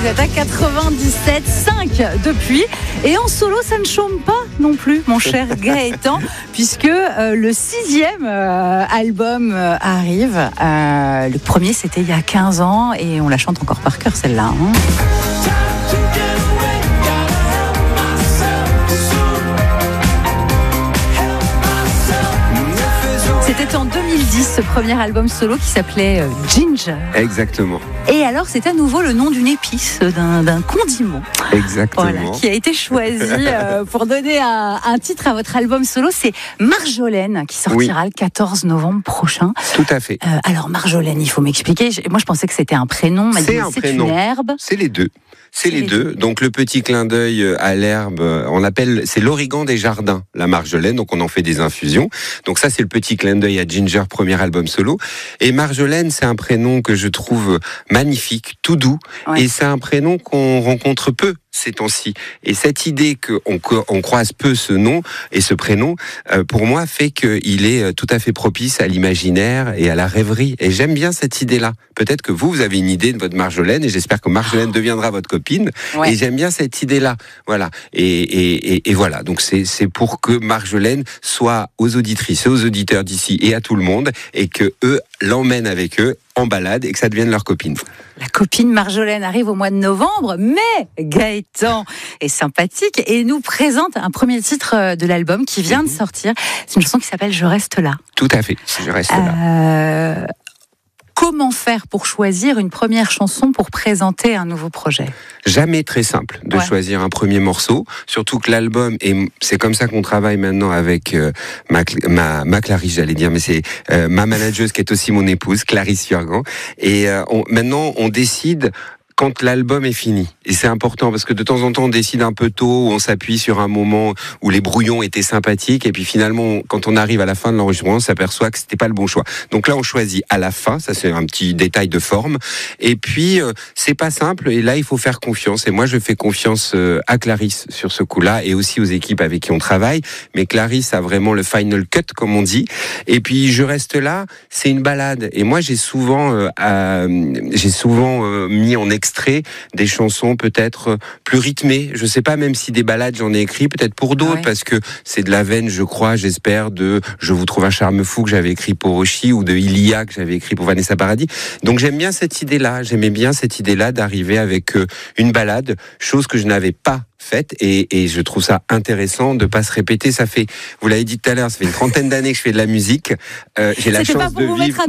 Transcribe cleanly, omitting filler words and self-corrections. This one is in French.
vous êtes à 97,5 depuis. Et en solo, ça ne chôme pas non plus, mon cher Gaëtan, puisque le 6e album arrive. Le premier, c'était il y a 15 ans et on la chante encore par cœur, celle-là. Hein. C'était en 2010, ce premier album solo qui s'appelait Ginger. Exactement. Et alors, c'est à nouveau le nom d'une épice, d'un condiment. Exactement. Voilà, qui a été choisi pour donner un titre à votre album solo. C'est Marjolaine, qui sortira le 14 novembre prochain. Tout à fait. Alors, Marjolaine, il faut m'expliquer. Moi, je pensais que c'était un prénom, mais c'est une herbe. C'est les deux. C'est les deux. Donc le petit clin d'œil à l'herbe, c'est l'origan des jardins, la marjolaine. Donc on en fait des infusions. Donc ça c'est le petit clin d'œil à Ginger, premier album solo. Et Marjolaine, c'est un prénom que je trouve magnifique, tout doux. Ouais. Et c'est un prénom qu'on rencontre peu ces temps-ci. Et cette idée qu'on croise peu ce nom et ce prénom, pour moi, fait qu'il est tout à fait propice à l'imaginaire et à la rêverie. Et j'aime bien cette idée-là. Peut-être que vous avez une idée de votre Marjolaine, et j'espère que Marjolaine deviendra votre copine. Ouais. Et j'aime bien cette idée-là. Voilà. Et voilà. Donc c'est pour que Marjolaine soit aux auditrices et aux auditeurs d'ici et à tout le monde, et que eux l'emmènent avec eux en balade et que ça devienne leur copine. La copine Marjolaine arrive au mois de novembre, mais Gaëtan est sympathique et nous présente un premier titre de l'album qui vient de sortir. C'est une chanson qui s'appelle Je reste là. Tout à fait, Je reste là. Comment faire pour choisir une première chanson pour présenter un nouveau projet ? Jamais très simple de choisir un premier morceau, surtout que l'album, et c'est comme ça qu'on travaille maintenant avec ma Clarisse, j'allais dire, mais c'est ma manageuse qui est aussi mon épouse, Clarisse Jurgen, et maintenant on décide quand l'album est fini. Et c'est important parce que de temps en temps on décide un peu tôt, on s'appuie sur un moment où les brouillons étaient sympathiques, et puis finalement quand on arrive à la fin de l'enregistrement on s'aperçoit que c'était pas le bon choix. Donc là on choisit à la fin, ça c'est un petit détail de forme, et puis c'est pas simple, et là il faut faire confiance, et moi je fais confiance à Clarisse sur ce coup-là, et aussi aux équipes avec qui on travaille, mais Clarisse a vraiment le final cut comme on dit. Et puis Je reste là, c'est une balade, et moi j'ai souvent mis en extrait des chansons peut-être plus rythmées. Je sais pas, même si des ballades j'en ai écrit, peut-être pour d'autres, parce que c'est de la veine, je crois, j'espère, de Je vous trouve un charme fou que j'avais écrit pour Oshi, ou de Ilia que j'avais écrit pour Vanessa Paradis. Donc j'aimais bien cette idée-là d'arriver avec une ballade, chose que je n'avais pas faite, et je trouve ça intéressant de pas se répéter. Ça fait, vous l'avez dit tout à l'heure, ça fait une 30aine d'années que je fais de la musique. J'ai la chance de vivre.